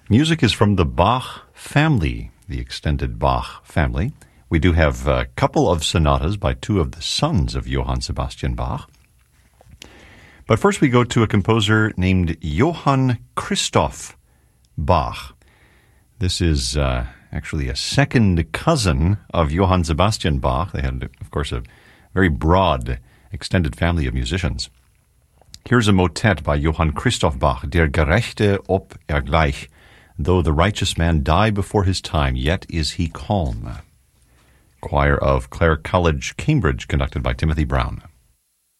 Music is from the Bach family, the extended Bach family. We do have a couple of sonatas by two of the sons of Johann Sebastian Bach. But first we go to a composer named Johann Christoph Bach. This is actually a second cousin of Johann Sebastian Bach. They had, of course, a very broad, extended family of musicians. Here's a motet by Johann Christoph Bach, Der Gerechte ob gleich. Though the righteous man die before his time, yet is he calm. Choir of Clare College, Cambridge, conducted by Timothy Brown.